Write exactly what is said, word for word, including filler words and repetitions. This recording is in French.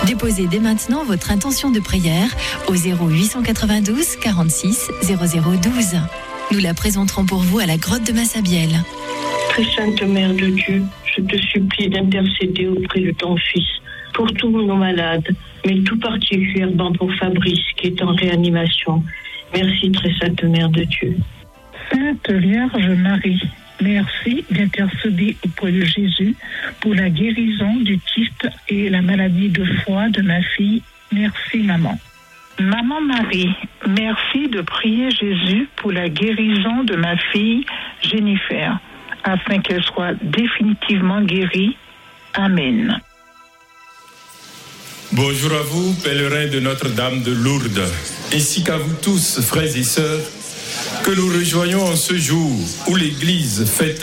Déposez dès maintenant votre intention de prière au zéro huit cent quatre-vingt-douze quarante-six zéro zéro douze. Nous la présenterons pour vous à la grotte de Massabielle. Très sainte Mère de Dieu, je te supplie d'intercéder auprès de ton Fils pour tous nos malades, mais tout particulièrement pour Fabrice qui est en réanimation. Merci, très sainte Mère de Dieu. Sainte Vierge Marie, merci d'intercéder auprès de Jésus pour la guérison du kyste et la maladie de foie de ma fille. Merci, maman. Maman Marie, merci de prier Jésus pour la guérison de ma fille Jennifer, afin qu'elle soit définitivement guérie. Amen. Bonjour à vous, pèlerins de Notre-Dame de Lourdes, ainsi qu'à vous tous, frères et sœurs, que nous rejoignons en ce jour où l'Église fête